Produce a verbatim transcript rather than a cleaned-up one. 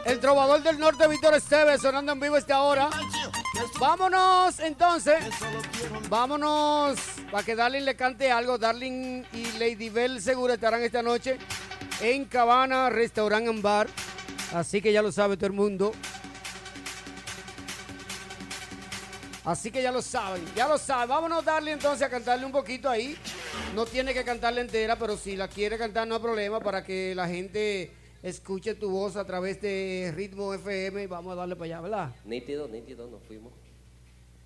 El trovador del norte, Víctor Esteves, sonando en vivo esta hora. Vámonos, entonces. Vámonos, para que Darling le cante algo. Darling y Lady Bell seguro estarán esta noche en Cabana, Restaurant and Bar. Así que ya lo sabe todo el mundo. Así que ya lo saben, ya lo saben. Vámonos, Darling, entonces a cantarle un poquito ahí. No tiene que cantarla entera, pero si la quiere cantar no hay problema, para que la gente escuche tu voz a través de Ritmo F M. Vamos a darle para allá, ¿verdad? Nítido, nítido, nos fuimos.